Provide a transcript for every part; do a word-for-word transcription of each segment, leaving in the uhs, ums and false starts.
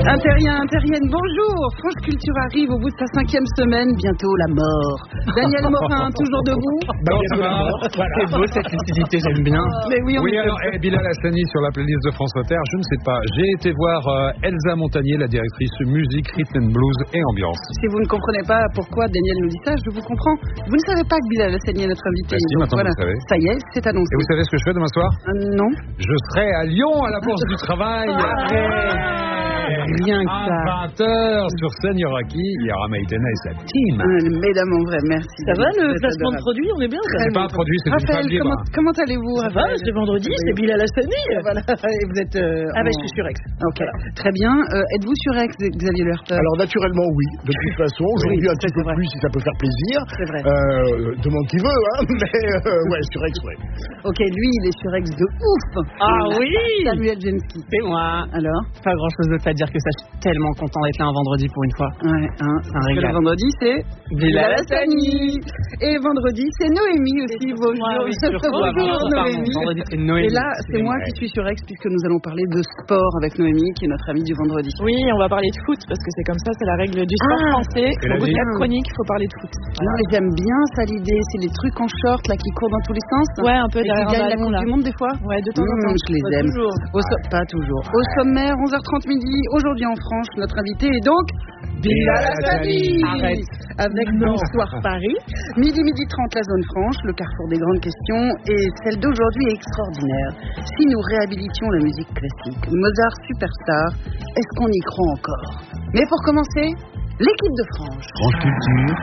Interrien, Interienne, bonjour. France Culture arrive au bout de sa cinquième semaine, bientôt la mort. Daniel Morin, toujours debout. Bah, bientôt la mort. Voilà. C'est beau cette lucidité, j'aime bien. Mais oui, on oui alors, eh, Bilal Hassani sur la playlist de France Inter, je ne sais pas. J'ai été voir euh, Elsa Montagnier, la directrice musique, rhythm and blues et ambiance. Si vous ne comprenez pas pourquoi Daniel nous dit ça, je vous comprends. Vous ne savez pas que Bilal Hassani est notre invité. Bah, si, donc, maintenant voilà. vous le savez. Ça y est, c'est annoncé. Et vous savez ce que je fais demain soir? euh, Non. Je serai à Lyon à la Bourse du Travail. Ah, rien que ça. À vingt heures sur scène, il y aura qui? Il y aura Maïtena et sa team. Euh, mesdames, en vrai, merci. Ça va le C'est placement de adorable. produit, on est bien ça. C'est pas un produit, c'est une Raphaël, femme libre. comment, comment allez-vous, Ça va, Raphaël? c'est vendredi, c'est Bilal Hassani. Voilà, et vous êtes... Euh, Ah bah en- je suis sur Aix. Ok, très bien. Euh, êtes-vous sur Aix, Xavier Lerter? Alors naturellement oui, de toute façon, aujourd'hui un petit peu vrai. plus si ça peut faire plaisir. C'est vrai. Euh, demande qui veut, hein, mais euh, ouais, sur Aix, ouais. Ok, lui, il est sur Aix de ouf. Ah Voilà. oui. Samuel Jenski. C'est moi. Alors? Pas grand chose d'autre à dire que ça. Je suis tellement content d'être là un vendredi pour une fois. Ouais, hein. Un Parce que régal. le vendredi, c'est Bilal Hassani. Et vendredi, c'est Noémie aussi. Bonjour. Moi, oui, surtout. Bonjour, Pardon, Noémie. vendredi, c'est Noémie. Et là, c'est moi qui suis sur Aix puisque nous allons parler de sport avec Noémie, qui est notre amie du vendredi. Oui, on va parler de foot parce que c'est comme ça, c'est la règle du sport Ah, français. et la Au bout de vie. chaque chronique, il faut parler de foot. Non, mais j'aime bien ça l'idée. C'est les trucs en short là qui courent dans tous les sens. Ouais, un peu Et qui derrière un gagnent la ballon Coupe là. du Monde des fois. Ouais, de temps en Mmh, temps. je les Pas aime. toujours. Au so- Pas toujours. Au sommaire, onze heures trente midi, aujourd'hui en France, notre invité est donc Bilal Hassani. Arrête. Avec Bonsoir Paris. Midi, midi trente, la zone franche, le carrefour des grandes questions. Et celle d'aujourd'hui est extraordinaire. Si nous réhabilitions la musique classique, Mozart superstar, est-ce qu'on y croit encore? Mais pour commencer, l'équipe de France. France Culture,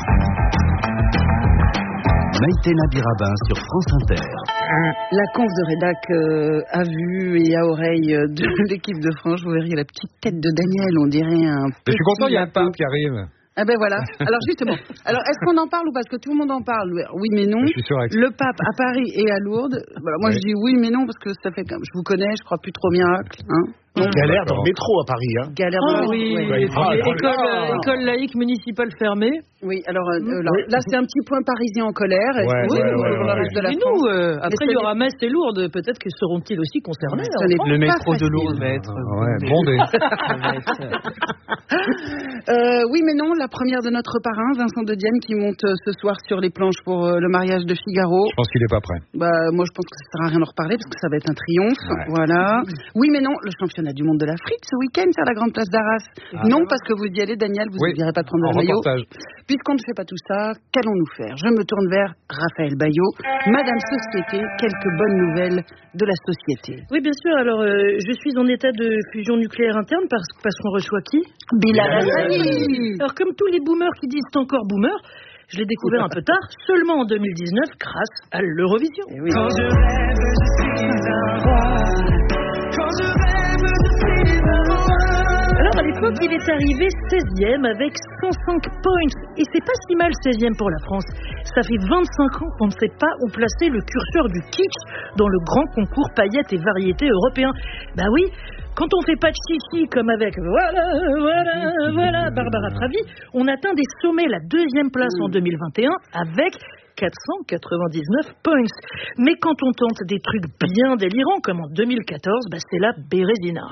Maïtena Birabin sur France Inter. La conf de rédac euh, à vue et à oreille euh, de l'équipe de France, vous verriez la petite tête de Daniel, on dirait un Je suis content, il y a un lapin. pape qui arrive. Ah ben voilà. Alors justement, alors est-ce qu'on en parle ou pas? Parce que tout le monde en parle. Oui mais non. Je suis sur Aix. Le pape à Paris et à Lourdes. Voilà, moi Oui. je dis oui mais non parce que ça fait comme je vous connais, je crois plus trop au miracle, hein. On galère dans D'accord. le métro à Paris, hein. Galère. Ah de- oui, ouais. Ouais, et puis ah, école, voilà. euh, école laïque municipale fermée. Oui, alors euh, euh, là, là, c'est un petit point parisien en colère. Est-ce Ouais, que ouais, c'est ouais, pour ouais, le ouais. reste de la Et France? nous, euh, après Mais il y ça aura Metz et Lourdes, peut-être que seront-ils aussi concernés. Ce n'est Le pas métro de facile. Lourdes va être. Ouais, bondé. Ça va être, euh, Euh, oui mais non, la première de notre parrain, Vincent de Dienne, qui monte euh, ce soir sur les planches pour euh, le mariage de Figaro. Je pense qu'il est pas prêt. Bah, moi, je pense que ça sert à rien d'en reparler parce que ça va être un triomphe. Ouais. Voilà. Oui, mais non, le championnat du monde de l'Afrique ce week-end sur la grande place d'Arras. Ah. Non, parce que vous y allez, Daniel, vous Oui. ne direz pas de prendre En le maillot. reportage. Puisqu'on ne fait pas tout ça, qu'allons-nous faire? Je me tourne vers Raphaël Bayot. Madame Société, quelques bonnes nouvelles de la société. Oui, bien sûr. Alors, euh, je suis en état de fusion nucléaire interne parce, parce qu'on reçoit qui? Bilal Hassani. Alors, comme tous les boomers qui disent encore boomer, je l'ai découvert un peu tard, seulement en deux mille dix-neuf, grâce à l'Eurovision. Eh oui. Alors, à l'époque, il est arrivé seizième avec cent cinq points. Et c'est pas si mal seizième pour la France. Ça fait vingt-cinq ans qu'on ne sait pas où placer le curseur du kitsch dans le grand concours paillettes et variétés européen. Bah oui, quand on fait pas de chichi comme avec voilà, voilà, voilà, Barbara Pravi, on atteint des sommets, la deuxième place en deux mille vingt et un avec quatre cent quatre-vingt-dix-neuf points. Mais quand on tente des trucs bien délirants comme en deux mille quatorze, bah c'est la Bérésina.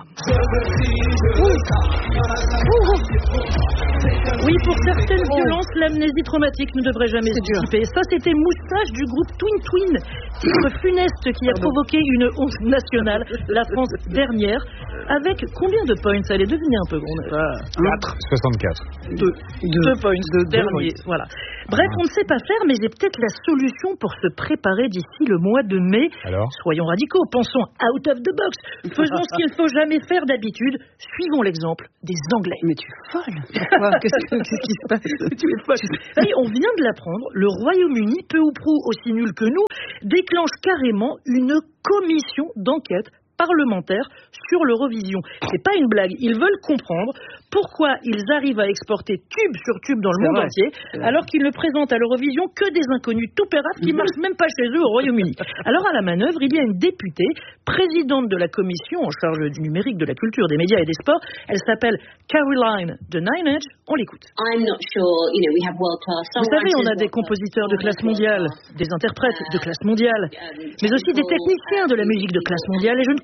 Oui, pour certaines violences, l'amnésie traumatique ne devrait jamais se dissiper. Ça, c'était Moustache du groupe Twin Twin, titre funeste qui a provoqué une honte nationale, la France dernière. Avec combien de points? Allez, devinez un peu. quatre soixante-quatre. Deux. Deux points. Deux derniers. Voilà. Bref, on ne sait pas faire, mais j'ai peut-être la solution pour se préparer d'ici le mois de mai. Alors? Soyons radicaux, pensons out of the box. Faisons ce qu'il ne faut jamais faire d'habitude. Suivons l'exemple des Anglais. Mais tu es folle. Pourquoi? Qu'est-ce, que- qu'est-ce qui se passe? Tu es folle. Allez, on vient de l'apprendre, le Royaume-Uni, peu ou prou aussi nul que nous, déclenche carrément une commission d'enquête parlementaire sur l'Eurovision. C'est pas une blague. Ils veulent comprendre pourquoi ils arrivent à exporter tube sur tube dans le C'est monde vrai. entier, alors qu'ils ne présentent à l'Eurovision que des inconnus tout péraves qui marchent même pas chez eux au Royaume-Uni. Alors à la manœuvre, il y a une députée, présidente de la commission en charge du numérique, de la culture, des médias et des sports. Elle s'appelle Caroline de Nine Edge. On l'écoute. I'm not sure, you know, we have world-class Vous savez, on a songwriters, des world-class compositeurs de classe mondiale, des interprètes de classe mondiale, um, mais aussi des techniciens de la musique de classe mondiale, et je ne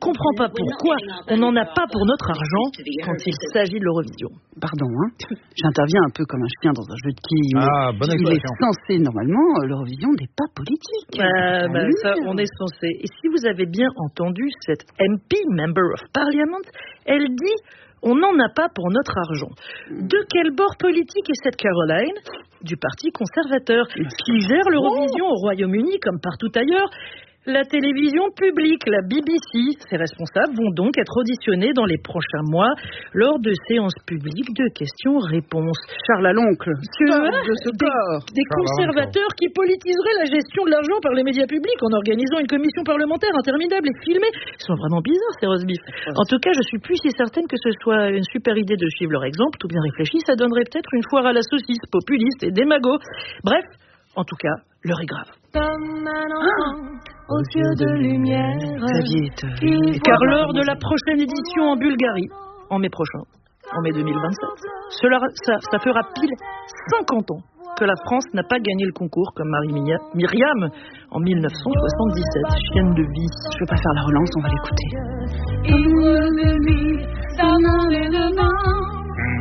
comprends pas pourquoi on n'en a pas pour notre argent quand il s'agit de l'Eurovision. Pardon, hein. J'interviens un peu comme un chien dans un jeu de quilles. Ah, bonne Il est expression. censé, normalement, l'Eurovision n'est pas politique. Ah, bah, Ah, ça, oui. on est censé. Et si vous avez bien entendu, cette M P, Member of Parliament, elle dit on n'en a pas pour notre argent. De quel bord politique est cette Caroline ? Du Parti conservateur, qui gère l'Eurovision au Royaume-Uni comme partout ailleurs. La télévision publique, la B B C, ses responsables vont donc être auditionnés dans les prochains mois lors de séances publiques de questions-réponses. Charles à l'oncle, Tu stop vois, de ce des, corps. des Charles conservateurs qui politiseraient la gestion de l'argent par les médias publics en organisant une commission parlementaire interminable et filmée. Ils sont vraiment bizarres, ces roast beef. En tout cas, je suis plus si certaine que ce soit une super idée de suivre leur exemple. Tout bien réfléchi, ça donnerait peut-être une foire à la saucisse populiste et démago. Bref, en tout cas, l'heure est grave. Comme un enfant aux yeux de lumière. Xavier est, euh, Car l'heure de la prochaine édition en Bulgarie, en mai prochain, en mai deux mille vingt-sept, cela, ça, ça fera pile cinquante ans que la France n'a pas gagné le concours comme Marie Myriam en mille neuf cent soixante-dix-sept, chienne de vie. Je veux pas faire la relance, on va l'écouter. Il me lui, sa main les devant.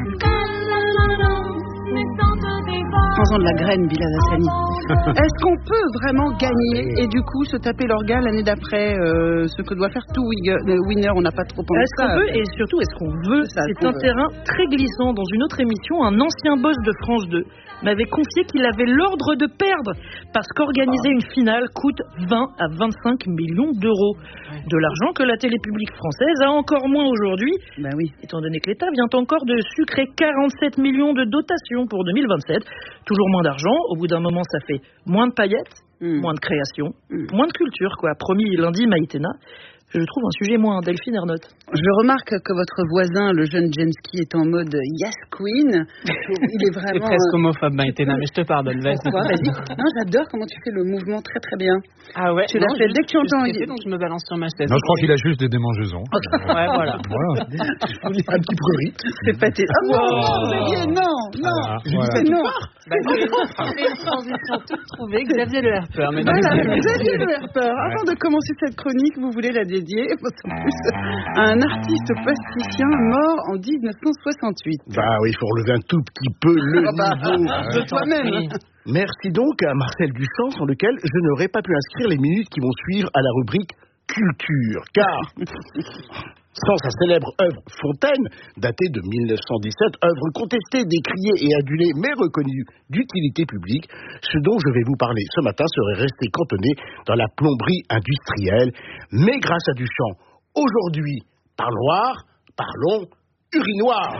Prends-en de la graine, Bilal Hassani. Est-ce qu'on peut vraiment gagner et du coup se taper l'orga l'année d'après, euh, ce que doit faire tout winner? On n'a pas trop envie Est-ce de ça. qu'on peut et surtout est-ce qu'on veut? C'est ça, C'est qu'on un veut. terrain très glissant. Dans une autre émission, un ancien boss de France deux m'avait confié qu'il avait l'ordre de perdre parce qu'organiser une finale coûte vingt à vingt-cinq millions d'euros. De l'argent que la télé publique française a encore moins aujourd'hui, Ben oui. étant donné que l'État vient encore de sucrer quarante-sept millions de dotations pour deux mille vingt-sept. Toujours moins d'argent. Au bout d'un moment, ça fait moins de paillettes, Mm. moins de création, Mm. moins de culture, quoi. Promis lundi, Maïtena. Je trouve un sujet moins Delphine Ernotte. Je remarque que votre voisin, le jeune Jenski, est en mode Yes Queen. Il est C'est vraiment. presque homophobe, Maïtena, mais je te pardonne. Vas-y. Pourquoi? Vas-y. Non, j'adore comment tu fais le mouvement très très bien. Ah ouais. Tu l'as non, fait juste- dès que tu juste entends- traité, donc je me balance sur ma chaise. Non, je crois qu'il a juste des démangeaisons. Ouais, voilà. Voilà. Un petit prurit. C'est pâté. Ah non, Wow. Xavier, non, non. Ah, Je voilà. dis non. Bah, c'est une transition toute trouvée. Xavier Le Herpeur, mesdames Voilà, et messieurs. Xavier Le Herpeur. Avant de commencer cette chronique, vous voulez la dédier en plus, à un artiste plasticien mort en dix-neuf cent soixante-huit. Bah oui, il faut relever un tout petit peu le Ah bah, niveau. de toi-même. Merci donc à Marcel Duchamp, sans lequel je n'aurais pas pu inscrire les minutes qui vont suivre à la rubrique culture. Car, sans sa célèbre œuvre Fontaine, datée de mille neuf cent dix-sept, œuvre contestée, décriée et adulée, mais reconnue d'utilité publique, ce dont je vais vous parler ce matin serait resté cantonné dans la plomberie industrielle. Mais grâce à Duchamp, aujourd'hui, parloir, parlons urinoir.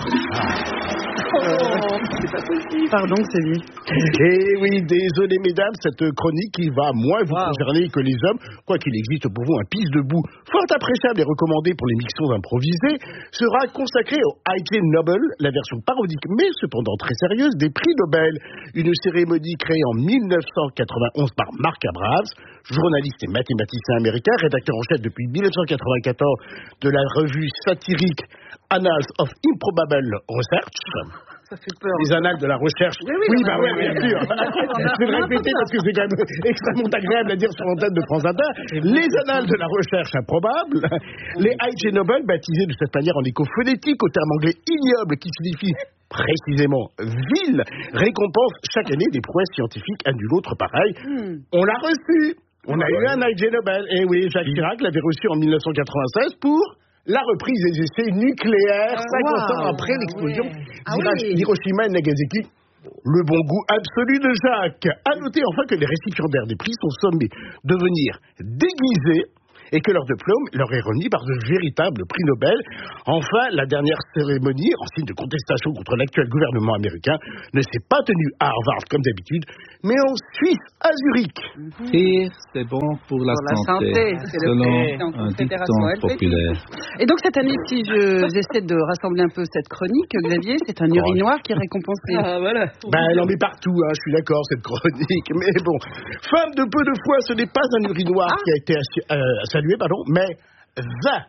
Pardon, Xavier. Eh oui, désolé mesdames, cette chronique qui va moins vous Wow. concerner que les hommes, quoiqu'il existe pour vous un pisse debout fort appréciable et recommandé pour les mixons improvisés, sera consacré au I G Nobel, la version parodique mais cependant très sérieuse des prix Nobel, une cérémonie créée en mille neuf cent quatre-vingt-onze par Mark Abrams, journaliste et mathématicien américain, rédacteur en chef depuis mille neuf cent quatre-vingt-quatorze de la revue satirique Annals of Improbable Research. Ça fait peur. Les annales de la recherche. Oui, oui, bah oui, oui, oui, bien oui. sûr. Je vais le répéter parce que c'est quand même extrêmement agréable à dire sur l'antenne de France Inter. Les annales de la recherche improbable. Les I G Nobel, baptisés de cette manière en écho phonétique au terme anglais ignoble qui signifie précisément ville, récompense chaque année des prouesses scientifiques à nul autre pareil. Hmm. On l'a reçu. On a eu un I G Nobel. Et oui, Jacques Chirac l'avait reçu en mille neuf cent quatre-vingt-seize pour la reprise des essais nucléaires cinquante wow. ans après l'explosion Ah d'Hira- oui. d'Hiroshima et Nagasaki. Le bon goût absolu de Jacques. À noter enfin que les récipiendaires des prix sont sommés de venir déguisés et que leur diplôme leur est remis par de véritables prix Nobel. Enfin, la dernière cérémonie, en signe de contestation contre l'actuel gouvernement américain, ne s'est pas tenue à Harvard comme d'habitude, mais en Suisse, à Zurich. Rire, c'est bon pour la Pour la santé, santé, c'est le selon président un Confédération dicton helvétique. populaire. Et donc cette année, si je- j'essaie de rassembler un peu cette chronique, Xavier, c'est un urinoir qui est récompensé. Ah, voilà. Ben, elle en met partout, hein, je suis d'accord, cette chronique. Mais bon, femme de peu de foi, ce n'est pas un urinoir qui a été assu- euh, salué, pardon, mais the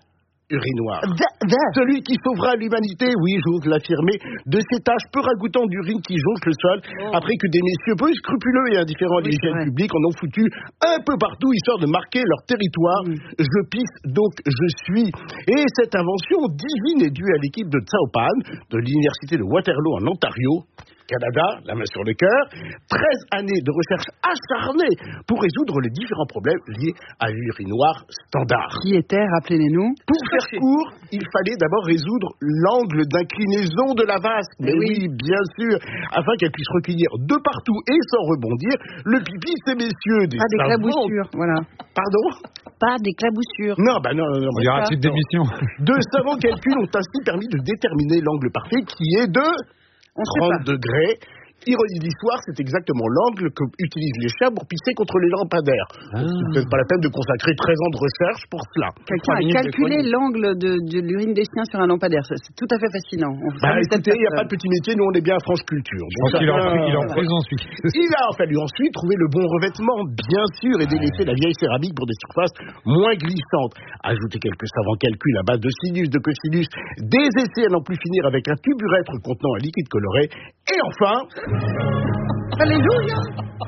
urinoir. Da- da- Celui qui sauvera l'humanité, oui, j'ose l'affirmer, de ces taches peu ragoûtantes d'urine qui jonchent le sol, Oh. après que des messieurs peu scrupuleux et indifférents à Oui, c'est l'hygiène vrai. publique en ont foutu un peu partout, histoire de marquer leur territoire. Mm. Je pisse, donc je suis. Et cette invention divine est due à l'équipe de Tsaopan, de l'université de Waterloo en Ontario, Canada, la main sur le cœur, treize années de recherche acharnée pour résoudre les différents problèmes liés à l'urinoir standard. Qui était, rappelez-les-nous. Pour faire court, il fallait d'abord résoudre l'angle d'inclinaison de la vasque. Mais oui. oui, bien sûr, afin qu'elle puisse recueillir de partout et sans rebondir le pipi de ces messieurs. Des Pas savants- d'éclaboussures, voilà. Pardon Pas d'éclaboussures. Non, bah non, non, non. Il y aura un ça, titre non. d'émission. De savants calculs ont ainsi permis de déterminer l'angle parfait qui est de On sait trente pas. degrés. Ironie de l'histoire, c'est exactement l'angle que utilisent les chats pour pisser contre les lampadaires. Ah. C'est peut-être pas la peine de consacrer treize ans de recherche pour cela. Quelqu'un a calculé l'angle de, de l'urine des chiens sur un lampadaire. C'est c'est tout à fait fascinant. On Bah salue cette écoutez, il n'y a personne. pas de petit métier, nous on est bien à France Culture. Je pense qu'il en, chacun- il en prise ensuite. Il a fallu ensuite trouver le bon revêtement, bien sûr, et délaisser la vieille céramique pour des surfaces moins glissantes. Ajouter quelques savants calculs à base de sinus, de cosinus, des essais à n'en plus finir avec un tuburètre contenant un liquide coloré. Et enfin... Alléluia.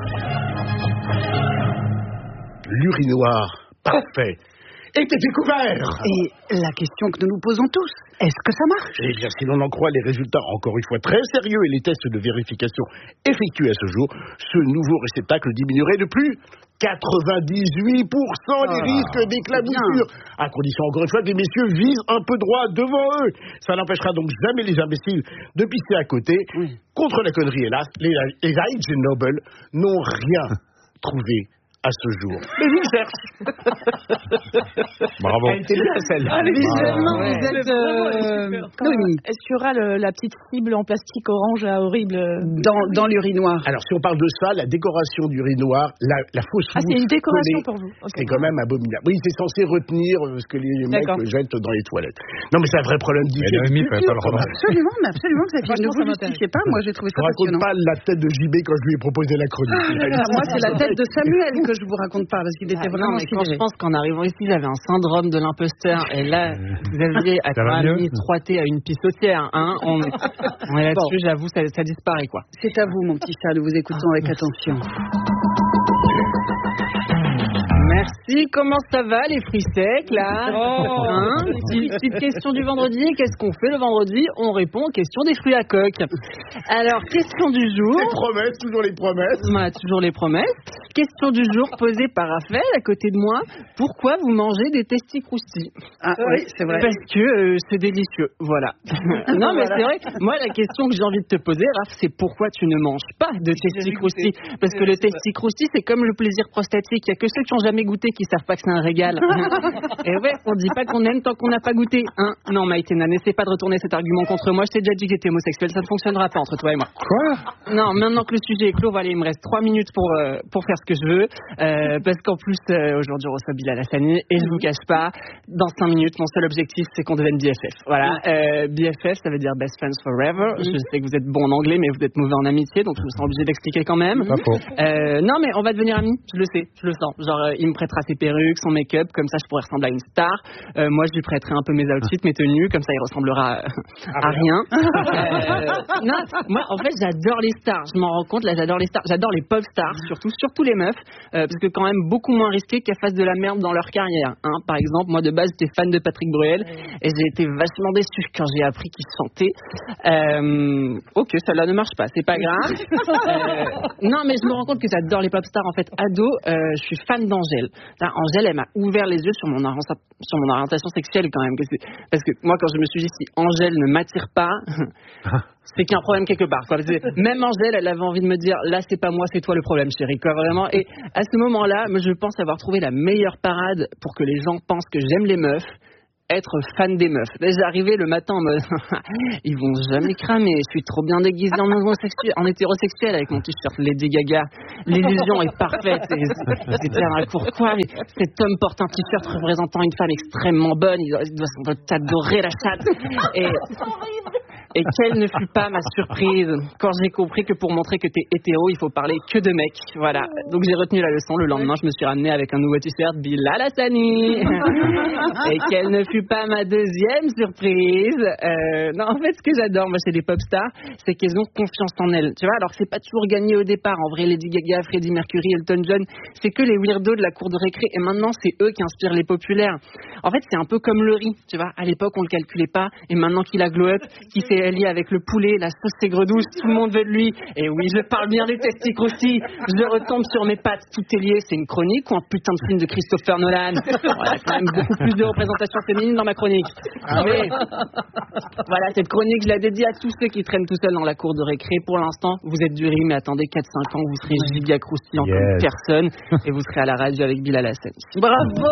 L'urinoir parfait était découvert. Et la question que nous nous posons tous, est-ce que ça marche? Eh bien, si l'on en croit les résultats, encore une fois très sérieux, et les tests de vérification effectués à ce jour, ce nouveau réceptacle diminuerait de plus quatre-vingt-dix-huit pour cent les Ah, risques d'éclaboussure, à condition encore une fois que les messieurs visent un peu droit devant eux. Ça n'empêchera donc jamais les imbéciles de pisser à côté. Oui. Contre la connerie, hélas, les, les Ig Nobel n'ont rien trouvé à ce jour. Mais ils cherchent. Bravo. Elle était bien, celle-là. Visuellement, Ouais. vous êtes... C'est vraiment euh, super. Noémie, Est-ce qu'il y aura le- la petite cible en plastique orange là, horrible? dans, dans l'urinoir. Alors, si on parle de ça, la décoration d'urinoir, la, la fausse Ah, c'est une mousse décoration collée, pour vous. Ok. c'est quand même abominable. Oui, c'est censé retenir euh, ce que les mecs D'accord. euh, jettent dans les toilettes. Non, mais c'est un vrai problème Mais d'hygiène. Noémie, culture, fallait pas le quand même. remarquer. Absolument, mais absolument, Xavier. Ne Franchement, vous ça m'intéresse. justifiez pas. Moi, j'ai trouvé Je ça ne raconte passionnant. pas la tête de J B quand je lui ai proposé la chronique. Ah, moi, c'est la tête de Samuel que je vous raconte pas, parce qu'il était Ah, non, vraiment mais quand je sidéré. pense qu'en arrivant ici, j'avais un syndrome de l'imposteur. Et là, Xavier a Ça va quand mieux même mis trois T à une pissotière. Hein. On est, on est là-dessus, j'avoue, ça, ça disparaît, quoi. C'est à vous, mon petit chat, nous vous écoutons avec attention. Merci, comment ça va, les fruits secs, là Oh. Hein Petite petite question du vendredi. Qu'est-ce qu'on fait le vendredi? On répond aux questions des fruits à coque. Alors, question du jour. Les promesses, toujours les promesses. Voilà, toujours les promesses. Question du jour posée par Raphaël à côté de moi. Pourquoi vous mangez des testicroustis? Ah oui, c'est vrai. Parce que euh, c'est délicieux, voilà. Non, mais c'est vrai. Moi, la question que j'ai envie de te poser, Raph, c'est pourquoi tu ne manges pas de testicroustis? Parce que le testicrousti, c'est comme le plaisir prostatique. Il y a que ceux qui n'ont jamais goûté qui savent pas que c'est un régal. Et ouais, on dit pas qu'on aime tant qu'on n'a pas goûté. Hein? Non, Maïtena, n'essaie pas de retourner cet argument contre moi. Je t'ai déjà dit que j'étais homosexuel. Ça ne fonctionnera pas entre toi et moi. Quoi? Non, maintenant que le sujet est clos, voilà, il me reste trois minutes pour euh, pour faire ce que je veux, euh, parce qu'en plus euh, aujourd'hui on reçoit Bilal Hassani et je vous cache pas, dans cinq minutes, mon seul objectif c'est qu'on devienne B F F. Voilà, euh, B F F, ça veut dire Best Friends Forever. Je sais que vous êtes bon en anglais, mais vous êtes mauvais en amitié, donc je me sens obligé d'expliquer quand même. Pas faux. Euh, non, mais on va devenir amis, je le sais, je le sens. Genre, euh, il me prêtera ses perruques, son make-up, comme ça je pourrais ressembler à une star. Euh, moi, je lui prêterai un peu mes outfits, mes tenues, comme ça il ressemblera euh, à rien. Euh, non, moi, en fait, j'adore les stars. Je m'en rends compte, là, j'adore les stars. J'adore les pop stars, surtout, surtout les meufs, euh, parce que quand même beaucoup moins risqué qu'elles fassent de la merde dans leur carrière. Hein. Par exemple, moi de base, j'étais fan de Patrick Bruel et j'ai été vachement déçu quand j'ai appris qu'il chantait. Euh, ok, celle-là ne marche pas, c'est pas grave. Euh, non, mais je me rends compte que j'adore les pop stars. En fait, ado, euh, je suis fan d'Angèle. Là, Angèle, elle m'a ouvert les yeux sur mon, orienta- sur mon orientation sexuelle quand même. Que c'est- Parce que moi, quand je me suis dit si Angèle ne m'attire pas, c'est qu'il y a un problème quelque part. Quoi. Parce que même Angèle, elle avait envie de me dire là, c'est pas moi, c'est toi le problème, chérie. Quoi, vraiment. Et à ce moment-là, moi, je pense avoir trouvé la meilleure parade pour que les gens pensent que j'aime les meufs. Être fan des meufs. Là, j'arrivais le matin en mode ils vont jamais cramer, je suis trop bien déguisé en homosexuel, en hétérosexuel avec mon t-shirt Lady Gaga. L'illusion est parfaite. C'était un pourquoi mais cet homme porte un t-shirt représentant une femme extrêmement bonne, il doit, il doit sans doute t'adorer la chatte. Et Et quelle ne fut pas ma surprise quand j'ai compris que pour montrer que t'es hétéro, il faut parler que de mecs. Voilà. Donc j'ai retenu la leçon. Le lendemain, je me suis ramené avec un nouveau t-shirt Bilal Hassani. Et quelle ne fut pas ma deuxième surprise. Euh, non, en fait, ce que j'adore, moi, chez les pop stars, c'est qu'elles ont confiance en elles. Tu vois, alors c'est pas toujours gagné au départ. En vrai, Lady Gaga, Freddie Mercury, Elton John, c'est que les weirdos de la cour de récré. Et maintenant, c'est eux qui inspirent les populaires. En fait, c'est un peu comme le riz. Tu vois, à l'époque, on le calculait pas. Et maintenant qu'il a glow up, qu'il s'est allié avec le poulet, la sauce aigre douce, tout le monde veut de lui. Et oui, je parle bien du testic aussi. Je retombe sur mes pattes, tout est lié. C'est une chronique ou un putain de film de Christopher Nolan? Voilà, quand même beaucoup plus de représentation féminine dans ma chronique. Mais voilà, cette chronique, je la dédie à tous ceux qui traînent tout seuls dans la cour de récré. Pour l'instant, vous êtes du riz, mais attendez quatre cinq ans, vous serez giga croustillant yes. comme personne et vous serez à la radio avec Bilal Hassani. Bravo!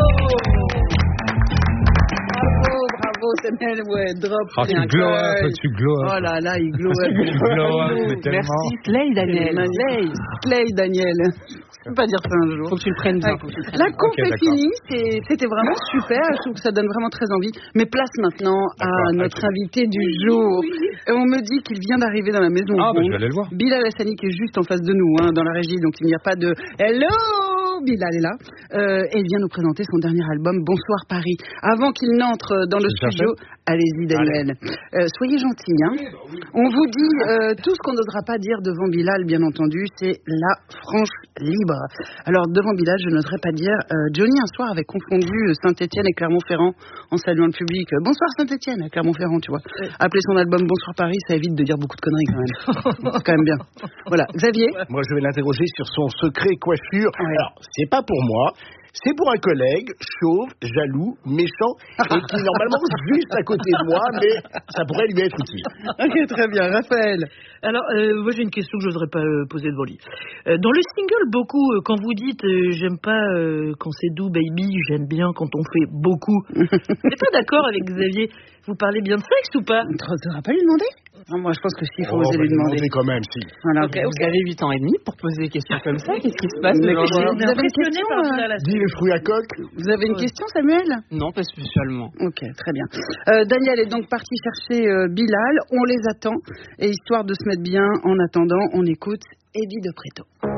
Bravo, Samuel, ouais, drop. Oh, tu glow up, tu glow up. Oh là là, il glow up. Tu glow up, mais tellement. Merci, Slay Daniel. Slay, Slay Daniel. Je peux pas dire ça un jour. Faut que tu le prennes bien. Ouais. La conf okay, est finie, c'est, c'était vraiment super. Je trouve que ça donne vraiment très envie. Mais place maintenant d'accord, à notre okay. invité du jour. Et on me dit qu'il vient d'arriver dans la maison. Ah, bah, je vais aller le voir. Bilal Hassani qui est juste en face de nous, hein, dans la régie, donc il n'y a pas de hello. Bilal est là euh, et il vient nous présenter son dernier album Bonsoir Paris. Avant qu'il n'entre dans le studio, allez-y Daniel. Euh, soyez gentil. Hein. On vous dit euh, tout ce qu'on n'osera pas dire devant Bilal, bien entendu, c'est la franche libre. Alors devant Bilal, je n'oserais pas dire euh, Johnny un soir avait confondu Saint-Étienne et Clermont-Ferrand en saluant le public. Bonsoir Saint-Étienne à Clermont-Ferrand, tu vois. Appeler son album Bonsoir Paris, ça évite de dire beaucoup de conneries quand même. C'est quand même bien. Voilà, Xavier. Moi, je vais l'interroger sur son secret coiffure. Ouais. Alors, c'est pas pour moi, c'est pour un collègue chauve, jaloux, méchant et qui est normalement juste à côté de moi, mais ça pourrait lui être utile. Ok, très bien. Raphaël. Alors, euh, moi j'ai une question que je n'oserais pas euh, poser devant lui. Euh, dans le single, beaucoup, euh, quand vous dites euh, j'aime pas euh, quand c'est doux, baby, j'aime bien quand on fait beaucoup. Vous n'êtes pas d'accord avec Xavier? Vous parlez bien de sexe ou pas? Tu n'auras pas lui demander? Non, moi je pense que si, il faut oh, oser lui demander. demander quand même, si. Voilà, okay, vous avez huit ans et demi pour poser des questions comme ça. Qu'est-ce qui se passe? Vous, vous avez une question euh... Dis les fruits à coque. Vous avez une question, Samuel? Non, pas spécialement. Ok, très bien. Euh, Daniel est donc parti chercher euh, Bilal. On les attend. Et histoire de se mettre bien en attendant, on écoute Eddie de Préto.